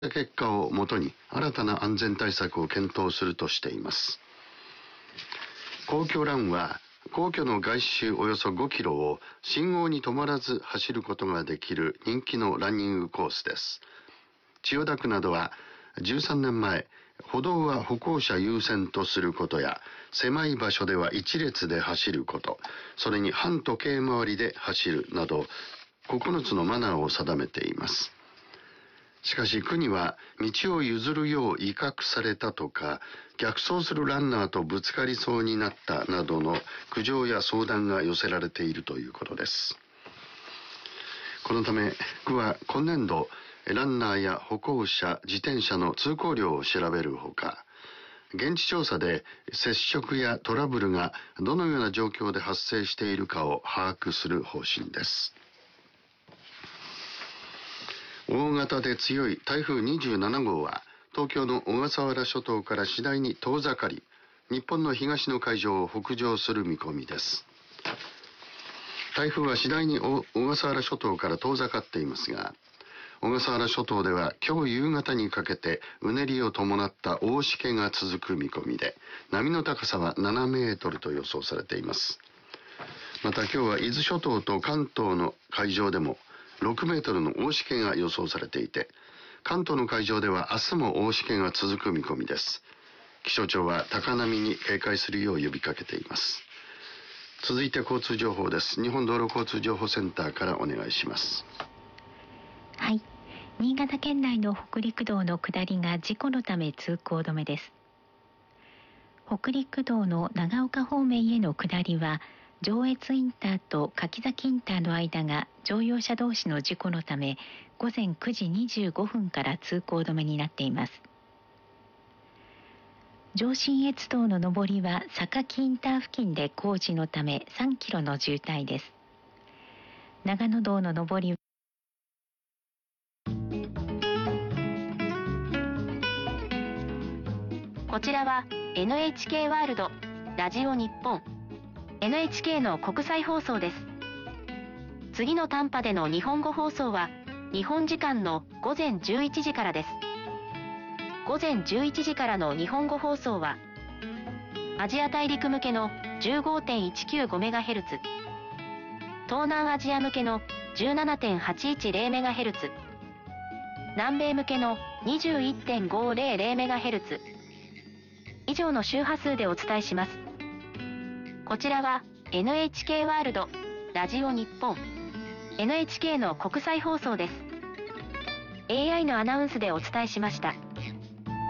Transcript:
結果をもとに新たな安全対策を検討するとしています。皇居ランは皇居の外周およそ5キロを信号に止まらず走ることができる人気のランニングコースです。千代田区などは13年前、歩道は歩行者優先とすることや、狭い場所では一列で走ること、それに反時計回りで走るなど9つのマナーを定めています。しかし区には道を譲るよう威嚇されたとか、逆走するランナーとぶつかりそうになったなどの苦情や相談が寄せられているということです。このため区は今年度、ランナーや歩行者、自転車の通行量を調べるほか、現地調査で接触やトラブルがどのような状況で発生しているかを把握する方針です。大型で強い台風27号は東京の小笠原諸島から次第に遠ざかり、日本の東の海上を北上する見込みです。台風は次第に小笠原諸島から遠ざかっていますが、小笠原諸島では今日夕方にかけてうねりを伴った大しけが続く見込みで、波の高さは7メートルと予想されています。また今日は伊豆諸島と関東の海上でも6メートルの大しけが予想されていて、関東の海上では明日も大しけが続く見込みです。気象庁は高波に警戒するよう呼びかけています。続いて交通情報です。日本道路交通情報センターからお願いします。 はい、新潟県内の北陸道の下りが事故のため通行止めです。北陸道の長岡方面への下りは上越インターと柿崎インターの間が乗用車同士の事故のため午前9時25分から通行止めになっています。上信越道の上りは榊インター付近で工事のため3キロの渋滞です。長野道の上りこちらは NHK ワールドラジオ日本 NHK の国際放送です。次の短波での日本語放送は日本時間の午前11時からです。午前11時からの日本語放送はアジア大陸向けの 15.195MHz、 東南アジア向けの 17.810MHz、 南米向けの 21.500MHz 以上の周波数でお伝えします。こちらは NHK ワールドラジオ日本 NHK の国際放送です。 AI のアナウンスでお伝えしました。